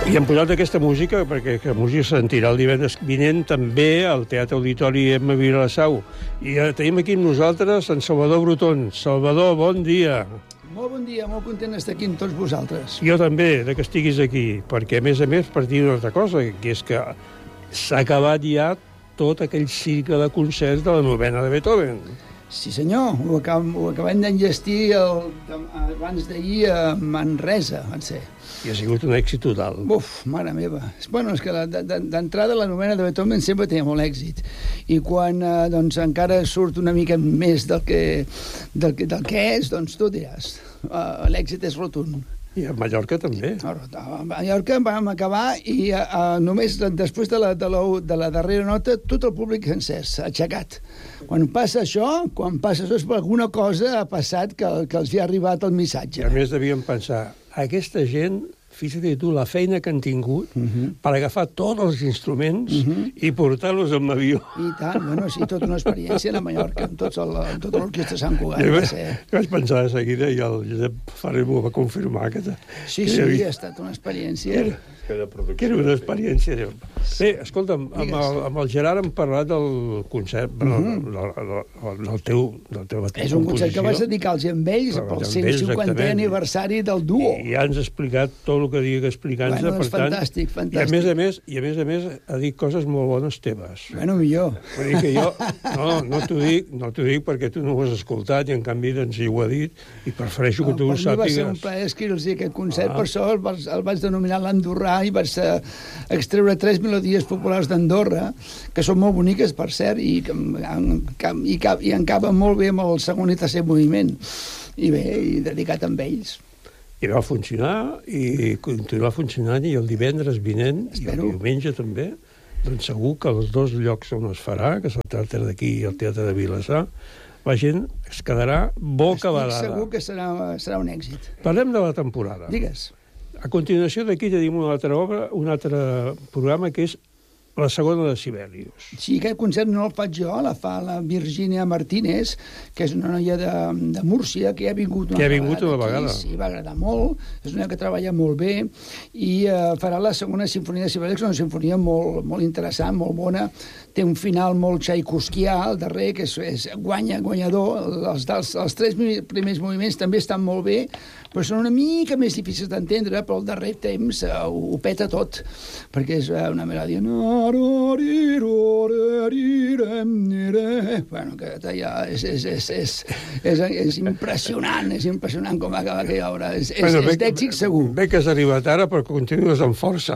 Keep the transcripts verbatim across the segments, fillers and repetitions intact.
I hem posat aquesta música perquè la música se sentirà el divendres vinent també al Teatre Auditori Emma Vilassau. I ja tenim aquí amb nosaltres en Salvador Bruton. Salvador, bon dia. Molt bon dia, molt content d'estar aquí amb tots vosaltres. Jo també, de que estiguis aquí, perquè a més a més per dir una altra cosa, que és que s'ha acabat ja tot aquell cicle de concerts de la novena de Beethoven. Sí senyor, ho acabem, ho acabem d'enllestir el, abans d'ahir a Manresa, van ser. I ha sigut un èxit total. Uf, mare meva. Bueno, és que d'entrada la novena de Beethoven sempre tenia molt èxit. I quan eh, doncs, encara surt una mica més del que, del que, del que és, doncs tu diràs. Uh, L'èxit és rotund. I a Mallorca també. A Mallorca vam acabar i uh, només després de la, de, la, de la darrera nota tot el públic encès, aixecat. Quan passa això, quan passa això és per alguna cosa ha passat que, que els hi ha arribat el missatge. I a més devien pensar, aquesta gent, fixa't tu, la feina que han tingut uh -huh. per agafar tots els instruments uh -huh. i portar-los amb avió. I tant, bueno, sí, tota una experiència a Mallorca, amb, tots el, amb tota l'orquestra Sant Cugat. Jo, ser... jo vaig pensar de seguida i el Josep Ferrer m'ho va confirmar. Que, sí, que sí, havia... ha estat una experiència... Que era, que era una experiència... Bé, escolta'm, amb el, amb el Gerard hem parlat del concert, uh -huh. del, del, del teu, del teu És un concert que vas dedicar-los amb ells pel cent cinquantè aniversari del duo. I ja ens ha explicat tot el que digui que explicar-nos, bueno, per tant... Fantàstic, fantàstic. I a més a més, i a més a més ha dit coses molt bones teves. Bueno, millor. Vull dir que jo... No, no t'ho dic, no t'ho dic perquè tu no ho has escoltat i en canvi doncs hi ho ha dit i prefereixo que no, tu ho sàpigues. Per mi va ser un plaer escriure-los aquest concert, ah. per això el, el vaig denominar l'Andorrà i vaig uh, extreure tres melodies populars d'Andorra, que són molt boniques, per cert, i, que, en, i, i encaben molt bé amb el segon i tercer moviment. I bé, i dedicat amb ells. I va funcionar, i continuarà funcionant, i el divendres vinent, Espero. I el diumenge també, doncs segur que els dos llocs on es farà, que és el teatre d'aquí i el teatre de Vilassar, la gent es quedarà boca badada. Estic segur que serà, serà un èxit. Parlem de la temporada. Digues. A continuació d'aquí tenim una altra obra, un altre programa, que és la segona de Sibelius. Sí, aquest concert no el faig jo, la fa la Virginia Martínez, que és una noia de, de Múrcia, que ha vingut una que ha vingut una vegada. vegada. Sí, va agradar molt, és una que treballa molt bé, i uh, farà la segona sinfonia de Sibelius, una sinfonia molt, molt interessant, molt bona, té un final molt tchaikovskià al darrer, que és, és guanya, guanyador, els, els, els tres primers moviments també estan molt bé, però són una mica més difícils d'entendre, però el darrer temps uh, ho, ho peta tot, perquè és uh, una melodia... Bueno, que ja és, és, és, és, és, és impressionant, és impressionant com acaba aquella obra. És, és, bueno, és d'èxit segur. Bé que has arribat ara, però continues amb força.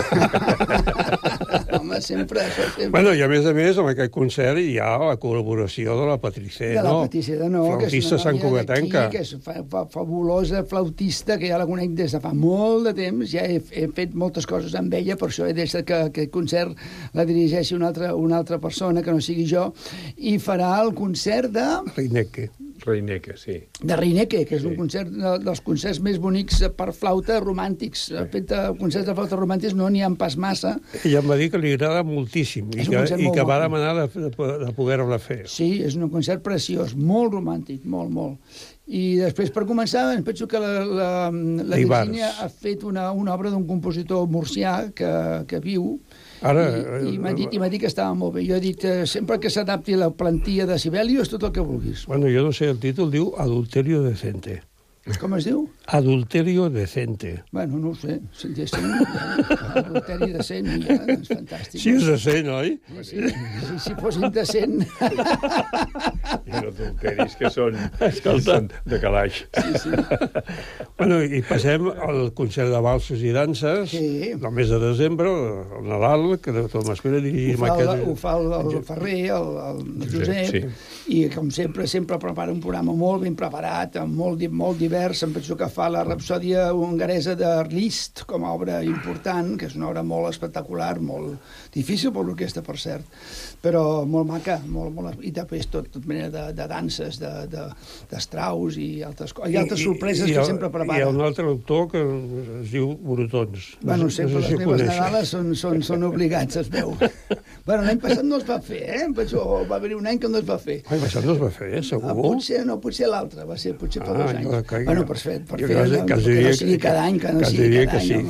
Home, sempre, sempre. Bueno, i a més a més, amb aquest concert hi ha la col·laboració de la Patricé, no? De la no? Patricé de no, flautista que és una noia santcugatenca. Que és fa, fa, fabulosa flautista, que ja la conec des de fa molt de temps, ja he, he fet moltes coses amb ella, per això he deixat que aquest concert la dirigeixi una altra, una altra persona, que no sigui jo, i farà el concert de... Reinecke. Reinecke, sí. De Reinecke, que és sí. un concert dels concerts més bonics per flauta romàntics. Sí. Fet de concerts de flauta romàntics no n'hi ha pas massa. Ella em va dir que li agrada moltíssim i que, i que va demanar de, de, de poder-la fer. Sí, és un concert preciós, molt romàntic, molt, molt. I després, per començar, em penso que la, la, la Virginia ha fet una, una obra d'un compositor murcià que, que viu, Ara, i, i m'ha dit, i m'ha dit que estava molt bé. Jo he dit, eh, sempre que s'adapti a la plantilla de Sibelius, tot el que vulguis. Bueno, jo no sé, el títol diu Adulterio Decente. Com es diu? Adulterio Decente. Bueno, no ho sé. Si decent, ja, adulteri decent, ja, és fantàstic. Sí, és decent, oi? Sí, sí, si, si fos indecent. Hi ha adulteris que són, són de calaix. Sí, sí. Bueno, i passem al concert de valsos i danses, sí. el mes de desembre, el Nadal, que tot m'espera dirigir... Ho fa, aquest... ho fa el, el Ferrer, el, el Josep, sí. I com sempre, sempre prepara un programa molt ben preparat, molt, molt divers. Em penso que fa la Rapsòdia hongaresa de Liszt com a obra important, que és una obra molt espectacular, molt difícil per l'orquestra, per cert, però molt maca, molt, molt, i després tot, tot mena de, de danses, de, de, de Strauss i altres, i altres sorpreses I, i, que el, sempre prepara. Hi ha un altre autor que es diu Brutons. Bueno, no sempre no sé si les meves Nadales són, són, són obligats, es veu. Bueno, l'any passat no es va fer, eh? Penso, va haver un any que no es va fer. L'any passat no es va fer, eh? Segur? Ah, potser, no, potser l'altre, va ser potser per ah, dos anys. Que, bueno, per fer, per jo fer, que, no, que, que no sigui cada any, que no sigui cada any, sí. home.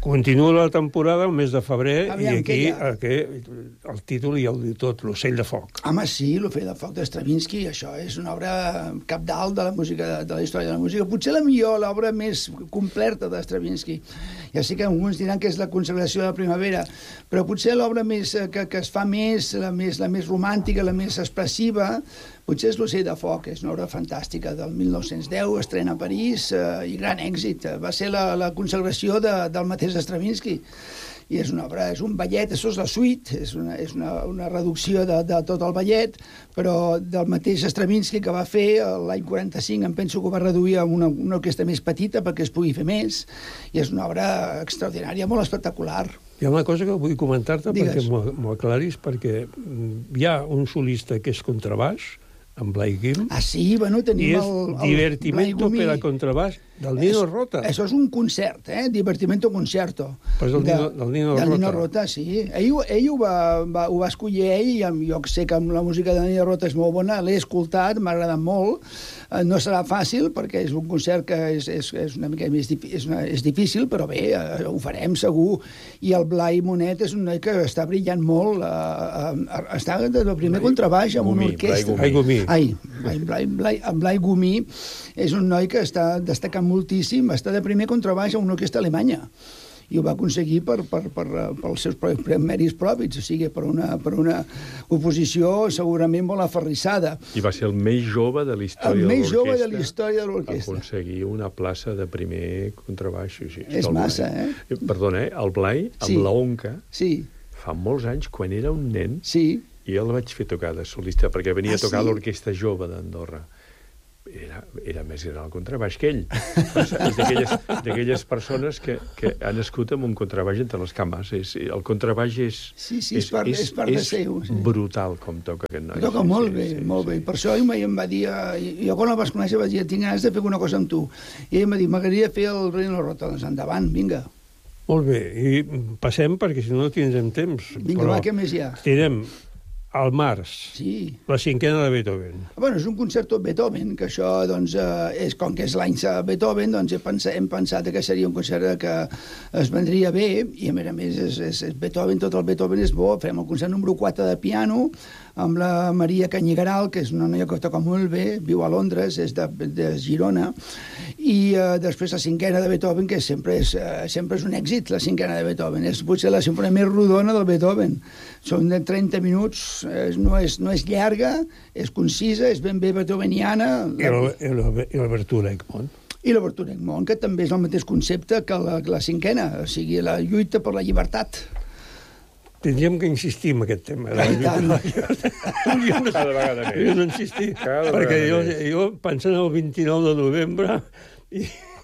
Continua la temporada el mes de febrer. Aviam, i aquí, ha? aquí el títol ja ho diu tot, l'ocell de foc. Home, sí, l'Ocell de foc d'Stravinsky, això és una obra capdalt de la música, de la història de la música. Potser la millor, l'obra més completa d'Stravinsky. Ja sé que alguns diran que és la consagració de la primavera, però potser l'obra més que, que es fa més, la més, la més romàntica, la més expressiva, potser és l'Ocell de foc. És una obra fantàstica del mil nou-cents deu, estrena a París eh, i gran èxit. Va ser la, la consagració de, del mateix Stravinsky. I és una obra, és un ballet, això és la suite, és una, és una, una reducció de, de tot el ballet, però del mateix Stravinsky que va fer l'any quaranta-cinc, em penso que ho va reduir a una, una orquestra més petita perquè es pugui fer més, i és una obra extraordinària, molt espectacular. Hi ha una cosa que vull comentar-te perquè Digues. m'ho aclaris, perquè hi ha un solista que és contrabaix, en Blai Guim, Ah, sí? Bueno, tenim i és el, el Divertimento Blai Gumí. per a contrabaix del Nino És- Rota. Això és un concert, eh? Divertimento Concerto. Pues del De- Nino- del Nino del Rota. Nino Rota, sí. Ell, ho- ell ho, va, va, ho va escollir ell, i amb- jo sé que amb la música de Nino Rota és molt bona, l'he escoltat, m'ha agradat molt. Eh, No serà fàcil, perquè és un concert que és, és, és una mica més difi- és, una, és difícil, però bé, eh, ho farem segur. I el Blai Monet és un noi que està brillant molt, eh, eh, està de primer Blai contrabaix amb una Gumí, orquestra. Blai Gumí. Ai, Blai, Blai, Blai, en Blai Gumí és un noi que està destacant moltíssim, està de primer contrabaix amb una orquestra alemanya, i ho va aconseguir per, per, per, pels seus propis mèrits propis, o sigui, per una, per una oposició segurament molt aferrissada. I va ser el més jove de la història El de més l'orquestra. jove de la història de l'orquestra. Aconseguir una plaça de primer contrabaix. Sí, sí, És el massa, Blai. Perdona, eh? El Blai, amb Sí. la Onca, Sí, fa molts anys, quan era un nen, sí. i jo el vaig fer tocar de solista, perquè venia Ah, a tocar sí? l'Orquestra Jove d'Andorra. Era, era més gran el contrabaix que ell. És d'aquelles d'aquelles persones que, que han nascut amb un contrabaix entre les cames. És, el contrabaix és... Sí, sí, és part- és part de seu, sí. brutal com toca aquest noi. Toca Sí, molt sí, bé, sí, molt sí. bé. Per això ell mai em va dir... eh, Jo quan el vas conèixer vaig dir, tinc ganes de fer alguna cosa amb tu. I ell em va dir, m'agradaria fer el Rei en la Rota. Doncs endavant, vinga. Molt bé, i passem perquè si no no tindrem temps. Vinga, va, què més hi ha? Tindrem al març, Sí. la cinquena de Beethoven. Bueno, és un concerto de Beethoven, que això, doncs, eh, és, com que és l'any de Beethoven, doncs he pensat, hem pensat que seria un concert que es vendria bé, i a més a més és, és, és Beethoven, tot el Beethoven és bo. Fem el concert número quatre de piano, amb la Maria Canyigaral, que és una noia que toca molt bé, viu a Londres, és de, de Girona, i eh, després la cinquena de Beethoven, que sempre és, eh, sempre és un èxit, la cinquena de Beethoven. És potser la sinfonia més rodona del Beethoven. Són de trenta minuts, eh, no, és, no és llarga, és concisa, és ben bé beethoveniana. I el- i el- i l'obertura Egmont. I l'obertura Egmont, que també és el mateix concepte que la, la cinquena, o sigui, la lluita per la llibertat. Tindríem que insistir en aquest tema. de la I tant. lluita. Jo no, Cada vegada més. jo no insistir, Cada perquè jo, vegada més. jo pensant el vint-i-nou de novembre i,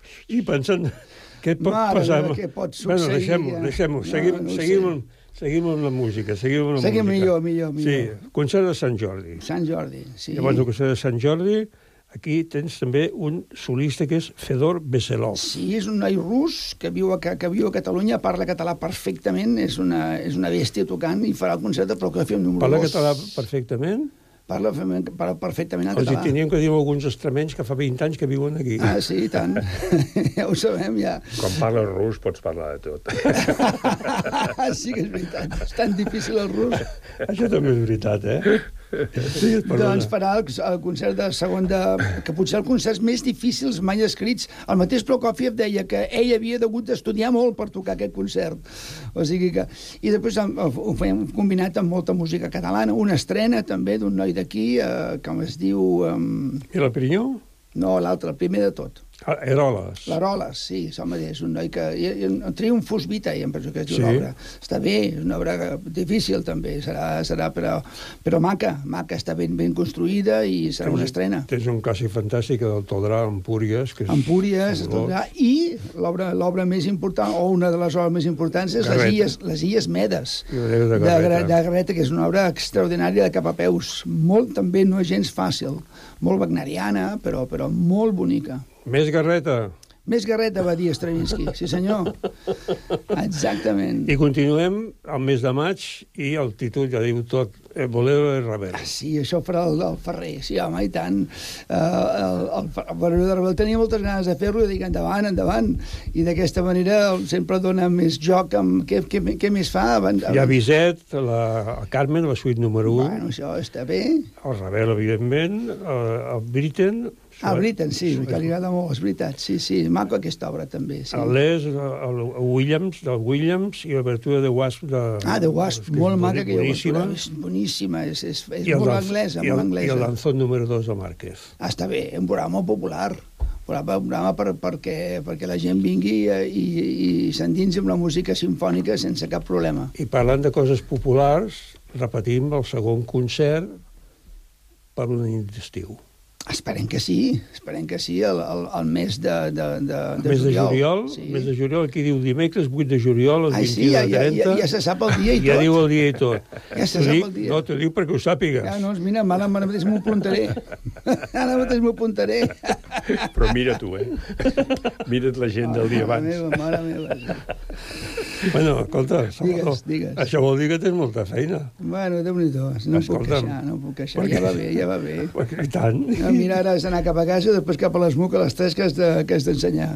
i pensant què pot Mare passar... meva, què pot Bueno, succeir, deixem-ho, ja. deixem-ho. No, Seguim, no ho seguim, sé. amb, seguim amb la música, seguim amb la Seguim música. millor, millor, millor. Sí, concert de Sant Jordi. Sant Jordi, sí. Llavors, el concert de Sant Jordi, aquí tens també un solista que és Fedor Veselov. Sí, és un noi rus que viu a, que, que viu a Catalunya, parla català perfectament, és una, és una bèstia tocant i farà el concert de Prokofiev número Parla dos. català perfectament? Parla, parla perfectament el O sigui, català. teníem que dir alguns extremenys que fa vint anys que viuen aquí. Ah, sí, i tant. Ja ho sabem, ja. Quan parles rus pots parlar de tot. Sí que és veritat. És tan difícil el rus. Això també és veritat, eh? Sí, perdona. Doncs farà el, el concert de segon de... que potser els concerts més difícils mai escrits. El mateix Prokofiev deia que ell havia hagut d'estudiar molt per tocar aquest concert. O sigui que... I després ho ho fem combinat amb molta música catalana. Una estrena també d'un noi d'aquí, eh, com es diu... Eh, I la Pinyó? no, l'altre, el primer de tot. Ah, Eroles. L'Aroles, sí, home, és un noi que... I, i, Triumphus Vitae, em penso que es diu Sí. l'obra. Està bé, és una obra difícil també, serà, serà però, però maca, maca, està ben, ben construïda i serà una estrena. Tens un clàssic fantàstic del Toldrà, Empúries, que és... Empúries, fabulós. Toldrà, i l'obra l'obra més important, o una de les obres més importants, és les Garreta. illes, les illes Medes, I la Llera de de, Garreta. Gra- de Garreta, que és una obra extraordinària de cap a peus. Molt, també no és gens fàcil. Molt wagneriana, però, però molt bonica. Més Garreta. Més garreta, va dir Stravinsky. Sí, senyor. Exactament. I continuem al mes de maig i el títol ja diu tot, el Bolero de Ravel. Ah, sí, això farà el, el Ferrer. Sí, home, i tant. Uh, el, el, el Bolero de Ravel tenia moltes ganes de fer-lo i dic endavant, endavant. I d'aquesta manera sempre dona més joc amb què, què, què més fa. Abans, Hi ha Bizet, la, el Carmen, la suite número un. Bueno, això està bé. El Ravel, evidentment, el, el Britten. Ah, Britten, sí, que li agrada molt, és veritat. Sí, sí, maco aquesta obra també. Sí. El Les, el, el Williams, del Williams, i l'obertura de Wasp. De, ah, de Wasp, molt maca aquella obertura. És boníssima, és, és, és molt anglesa, molt anglesa. I el Danzón número dos de Márquez. Ah, està bé, un programa molt popular. Un programa per, perquè, perquè la gent vingui i, i, i s'endinsi amb la música simfònica sense cap problema. I parlant de coses populars, repetim el segon concert per una nit d'estiu. Esperem que sí, esperem que sí, el, el, el mes de, de, de, de mes juliol. De juliol sí. Mes de juliol, aquí diu dimecres, vuit de juliol, el Ai, vint-i-u sí, ja, de trenta. Ja, ja, ja se sap el dia i tot. Ja diu el dia i tot. Ja se sap el dia. No, t'ho dic perquè ho sàpigues. Ja, no, mira, ara mateix m'ho apuntaré. Ara mateix m'ho apuntaré. Però mira tu, eh? Mira't la gent del dia abans. Mare meva, mare meva. Bueno, escolta, Salvador, digues, digues. Això vol dir que tens molta feina. Bueno, Déu-n'hi-do, no puc queixar, no puc queixar. Ja va bé, ja va bé. I tant. No, mira, ara has d'anar cap a casa, després cap a l'Esmuc, a les tres que has de, que has d'ensenyar.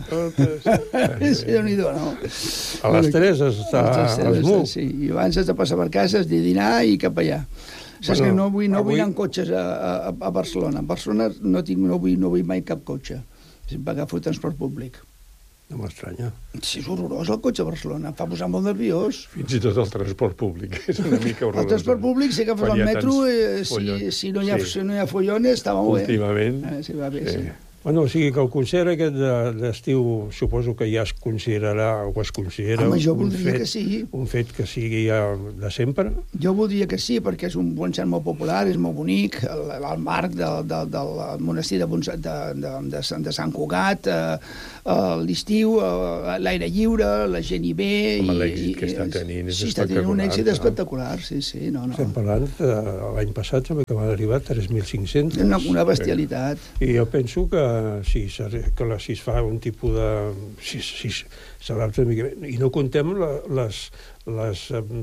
Sí, Déu-n'hi-do, no? A les tres has d'estar a l'Esmuc. Sí, i abans has de passar per casa, has de dinar i cap allà. Saps bueno, que no vull, no avui... vull anar en cotxes a, a, a Barcelona. A Barcelona no, tinc, no, vull, no vull mai cap cotxe. Sempre agafo transport públic. No m'estranya. Sí, és horrorós el cotxe a Barcelona. Em fa posar molt nerviós. Fins i tot el transport públic és una mica horrorós. El transport públic, si agafes el metro, eh, si, si, no hi ha, sí. si no hi ha follones, està molt bé. Últimament. Eh, sí, va bé, sí. sí. Bueno, o sigui que el concert aquest d'estiu suposo que ja es considerarà o es considera Home, jo un, fet, que sí. un fet que sigui ja de sempre? Jo voldria que sí, perquè és un concert molt popular, és molt bonic, el, el marc del, del, del monestir de, de, de, de, de Sant Cugat, eh, l'estiu, eh, l'aire lliure, la gent hi ve... Home, l'èxit que està tenint és sí, espectacular. Sí, està tenint un èxit espectacular, sí, sí. No, no. Estem parlant, l'any passat sembla que van arribar tres mil cinc-cents. Una, una bestialitat. I jo penso que si, que la, si es fa un tipus de... Si, si s'adapta una mica... I no contem la, les, les,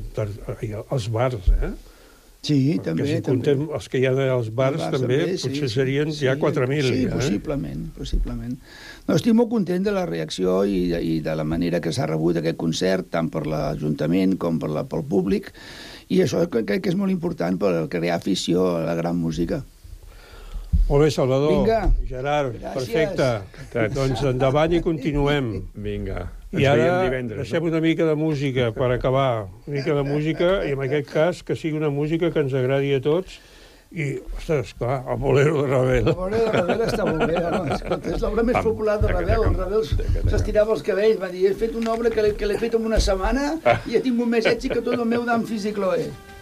els bars, eh? Sí, Perquè també. si contem també. Els que hi ha als bars, bars també, també, potser sí, serien sí, ja quatre mil. Sí, ja, possiblement, eh? possiblement. No, estic molt content de la reacció i, i de la manera que s'ha rebut aquest concert, tant per l'Ajuntament com per la, pel públic, i això crec que és molt important per crear afició a la gran música. Molt bé, Salvador. Vinga. Gerard, Gràcies. perfecte. Doncs endavant i continuem. Vinga. I ara deixem una mica de música per acabar. Una mica de música, i en aquest cas que sigui una música que ens agradi a tots. I, ostres, clar, el Bolero de Ravel. El Bolero de Ravel està molt bé, home. Escolta, és l'obra més popular de Ravel. El Ravel s'estirava els cabells, va dir, he fet una obra que l'he fet en una setmana i he tingut més èxit que tot el meu d'Amfis i Cloé.